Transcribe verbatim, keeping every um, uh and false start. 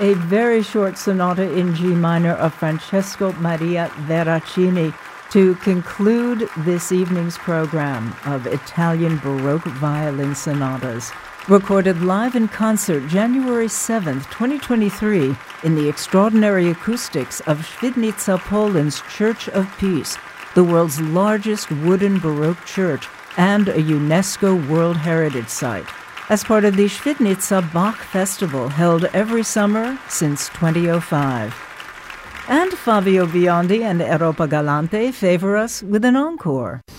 a very short sonata in G minor of Francesco Maria Veracini to conclude this evening's program of Italian Baroque violin sonatas. Recorded live in concert January seventh, twenty twenty-three, in the extraordinary acoustics of Świdnica, Poland's Church of Peace, the world's largest wooden Baroque church and a UNESCO World Heritage Site, as part of the Świdnica Bach Festival held every summer since twenty oh five. And Fabio Biondi and Europa Galante favor us with an encore.